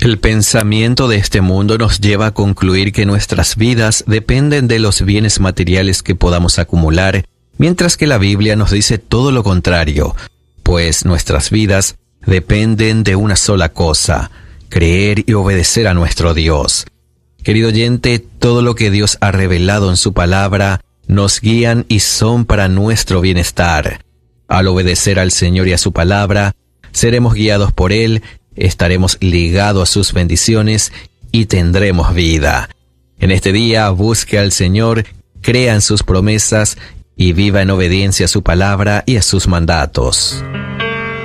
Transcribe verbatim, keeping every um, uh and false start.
El pensamiento de este mundo nos lleva a concluir que nuestras vidas dependen de los bienes materiales que podamos acumular, mientras que la Biblia nos dice todo lo contrario, pues nuestras vidas dependen de una sola cosa: creer y obedecer a nuestro Dios. Querido oyente, todo lo que Dios ha revelado en su palabra nos guían y son para nuestro bienestar. Al obedecer al Señor y a su palabra, seremos guiados por Él, estaremos ligados a sus bendiciones y tendremos vida. En este día busque al Señor, crea en sus promesas y viva en obediencia a su palabra y a sus mandatos.